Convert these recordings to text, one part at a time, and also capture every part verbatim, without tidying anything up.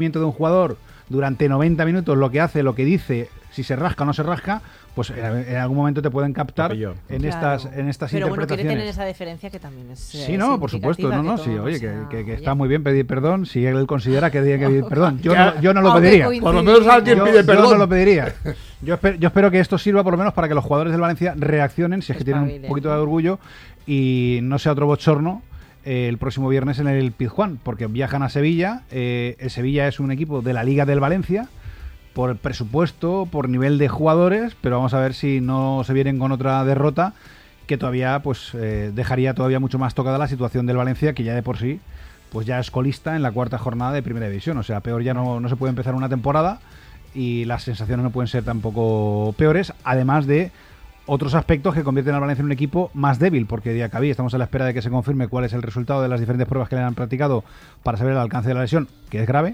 de un jugador durante noventa minutos, lo que hace, lo que dice, si se rasca o no se rasca, pues en algún momento te pueden captar en, claro. estas, en estas Pero interpretaciones. Pero bueno, quiere tener esa deferencia que también es Sí, no, por supuesto, no, no, sí, oye, sea, que, que, que oye. está muy bien pedir perdón, si él considera que tiene que pedir perdón. Yo no, yo no lo pediría. Por lo menos alguien yo, pide perdón. Yo no lo pediría. Yo espero, yo espero que esto sirva por lo menos para que los jugadores del Valencia reaccionen, si es que tienen un poquito de orgullo, y no sea otro bochorno eh, el próximo viernes en el Pizjuán, porque viajan a Sevilla. Eh, el Sevilla es un equipo de la Liga del Valencia, por presupuesto, por nivel de jugadores, pero vamos a ver si no se vienen con otra derrota que todavía pues eh, dejaría todavía mucho más tocada la situación del Valencia, que ya de por sí pues ya es colista en la cuarta jornada de Primera División. O sea, peor ya no, no se puede empezar una temporada, y las sensaciones no pueden ser tampoco peores, además de otros aspectos que convierten al Valencia en un equipo más débil, porque Diacabí estamos a la espera de que se confirme cuál es el resultado de las diferentes pruebas que le han practicado para saber el alcance de la lesión, que es grave.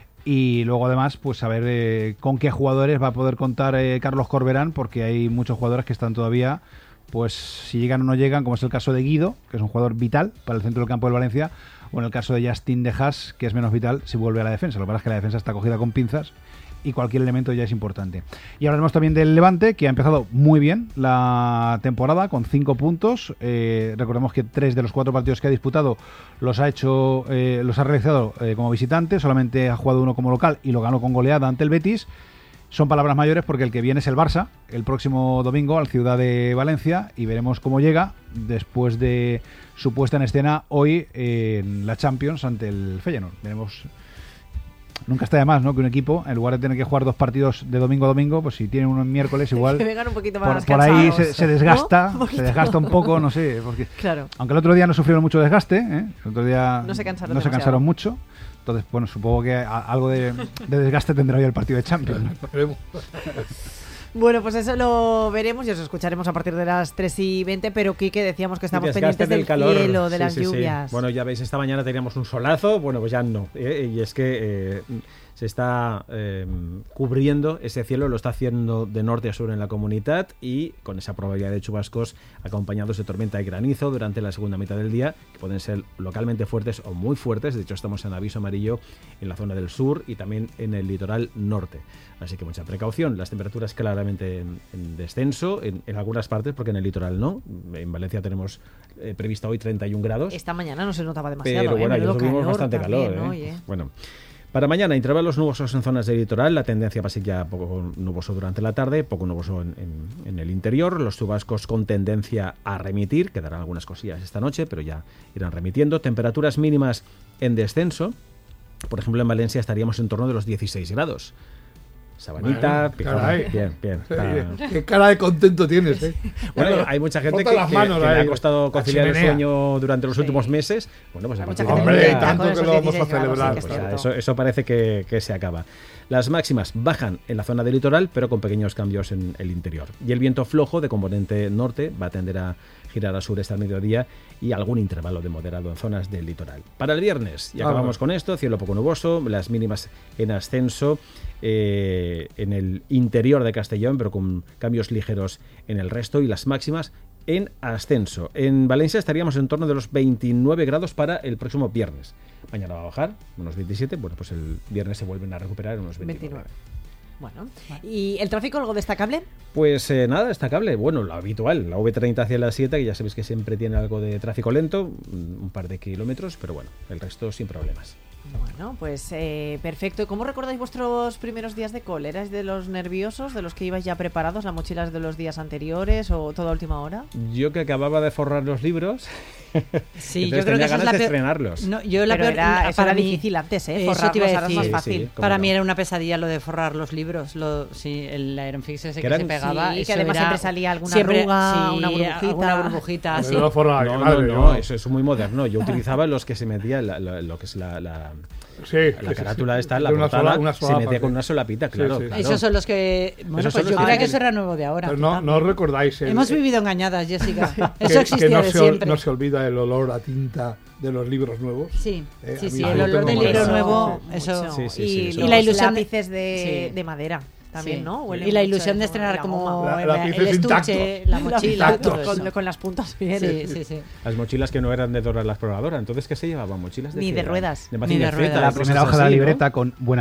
Y luego además pues saber eh, con qué jugadores va a poder contar eh, Carlos Corberán, porque hay muchos jugadores que están todavía, pues si llegan o no llegan, como es el caso de Guido, que es un jugador vital para el centro del campo del Valencia, o en el caso de Justin de Haas, que es menos vital si vuelve a la defensa. Lo que pasa es que la defensa está cogida con pinzas y cualquier elemento ya es importante. Y hablaremos también del Levante, que ha empezado muy bien la temporada con cinco puntos. Eh, recordemos que tres de los cuatro partidos que ha disputado los ha hecho, eh, los ha realizado eh, como visitante. Solamente ha jugado uno como local y lo ganó con goleada ante el Betis. Son palabras mayores, porque el que viene es el Barça el próximo domingo al Ciudad de Valencia, y veremos cómo llega después de su puesta en escena hoy en la Champions ante el Feyenoord. Veremos. Nunca está de más, ¿no?, que un equipo, en lugar de tener que jugar dos partidos de domingo a domingo, pues si tiene uno en miércoles, igual un poquito más por, por ahí cansados, se, se desgasta, ¿no? se desgasta un poco, no sé, porque claro. Aunque el otro día no sufrieron mucho desgaste, ¿eh? El otro día no se cansaron, no se cansaron mucho. Entonces, bueno, supongo que a, algo de, de desgaste tendrá hoy el partido de Champions. Bueno, pues eso lo veremos y os escucharemos a partir de las tres y veinte, pero Quique, decíamos que estamos pendientes del, del calor, cielo, de sí, las sí, lluvias. Sí. Bueno, ya veis, esta mañana teníamos un solazo, bueno, pues ya no. ¿eh? Y es que eh, se está eh, cubriendo ese cielo, lo está haciendo de norte a sur en la comunidad, y con esa probabilidad de chubascos acompañados de tormenta y granizo durante la segunda mitad del día, que pueden ser localmente fuertes o muy fuertes. De hecho, estamos en aviso amarillo en la zona del sur y también en el litoral norte. Así que mucha precaución. Las temperaturas claramente en, en descenso en, en algunas partes, porque en el litoral no. En Valencia tenemos eh, prevista hoy treinta y un grados. Esta mañana no se notaba demasiado. Pero bueno, ¿eh? ayer tuvimos bastante también, calor. ¿eh? Oye. Bueno. Para mañana, intervalos nubosos en zonas del litoral, la tendencia va a ser ya poco nuboso durante la tarde, poco nuboso en, en, en el interior, los chubascos con tendencia a remitir, quedarán algunas cosillas esta noche, pero ya irán remitiendo. Temperaturas mínimas en descenso, por ejemplo en Valencia estaríamos en torno de los dieciséis grados. Sabanita, bueno, caray. bien, bien. Está... Qué cara de contento tienes, ¿eh? Bueno, hay mucha gente que, que, que le ha costado conciliar el sueño durante los sí. últimos meses. Bueno, pues a partir de Hombre, tanto que lo vamos a celebrar. Pues ya, eso, eso parece que, que se acaba. Las máximas bajan en la zona del litoral, pero con pequeños cambios en el interior. Y el viento flojo de componente norte va a tender a girar al sureste al mediodía, y algún intervalo de moderado en zonas del litoral. Para el viernes, y acabamos ah, con esto, cielo poco nuboso, las mínimas en ascenso eh, en el interior de Castellón, pero con cambios ligeros en el resto, y las máximas en ascenso. En Valencia estaríamos en torno de los veintinueve grados para el próximo viernes. Mañana va a bajar, unos veintisiete, bueno, pues el viernes se vuelven a recuperar unos veintinueve. veintinueve. Bueno, ¿y el tráfico algo destacable? Pues eh, nada destacable, bueno, lo habitual, la V treinta hacia la siete, que ya sabéis que siempre tiene algo de tráfico lento, un par de kilómetros, pero bueno, el resto sin problemas. Bueno, pues eh, perfecto. ¿Cómo recordáis vuestros primeros días de cole? ¿Erais de los nerviosos, de los que ibais ya preparados, las mochilas de los días anteriores o toda última hora? Yo que acababa de forrar los libros, sí, yo creo que ganas es la de peor... estrenarlos. No, yo la Pero peor... era, eso para era mí... difícil antes, ¿eh? Eso te iba a decir. Ahora es más sí, fácil. sí, para no. mí era una pesadilla lo de forrar los libros, lo, sí, el Aeronfix ese que, que se pegaba. Sí, eso que además era... siempre salía alguna siempre, arruga, sí, una burbujita. Alguna burbujita, Pero sí. no, forra, no, madre, no, no, eso es muy moderno. Yo utilizaba los que se metía, la, la, lo que es la... la Sí, la sí, carátula sí, esta, sí. la Una portada, sola, una sola se metía parte. con una sola pita, claro, Sí, sí. claro. Esos son los que... Bueno, Esos pues son yo los creía que- que eso era nuevo de ahora. Pero no, no recordáis el, Hemos el- vivido engañadas, Jessica. que, Eso existía que no de se, siempre. no se olvida el olor a tinta de los libros nuevos. Sí, Eh, sí, a mí sí, yo el lo olor tengo del más libro grabado. nuevo, Mucho. eso... Sí, sí, y sí, eso. los Y la ilusión de- lápices de, Sí. de madera. también, Sí. ¿no? Huele Y la mucho ilusión de eso, estrenar la como goma. La- el, lápices el estuche, intactos. la mochila, Intactos. todo eso. con, con las puntas bien. Sí, sí, sí. Las mochilas que no eran de Dora la Exploradora. Entonces, ¿qué se llevaban? ¿Mochilas de Ni qué de eran? ruedas. De Ni Mazinger de ruedas. Z, La cosas primera hoja de la así, ¿no? libreta con buena